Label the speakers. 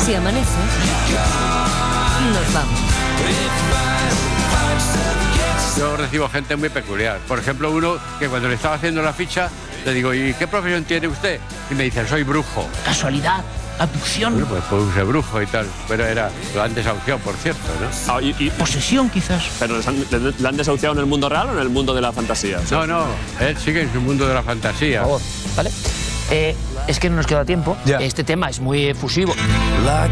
Speaker 1: Si amanece, nos vamos.
Speaker 2: Yo recibo gente muy peculiar. Por ejemplo, uno que cuando le estaba haciendo la ficha, le digo, ¿y qué profesión tiene usted? Y me dice, soy brujo.
Speaker 3: Casualidad, abducción.
Speaker 2: Bueno, pues puse brujo y tal. Pero era lo han desahuciado, por cierto, ¿no?
Speaker 3: Y posesión, quizás.
Speaker 4: ¿Pero le han desahuciado en el mundo real o en el mundo de la fantasía?
Speaker 2: No, no, él sigue en su mundo de la fantasía.
Speaker 3: Por favor, ¿vale? Es que no nos queda tiempo.
Speaker 5: Ya.
Speaker 3: Este tema es muy efusivo.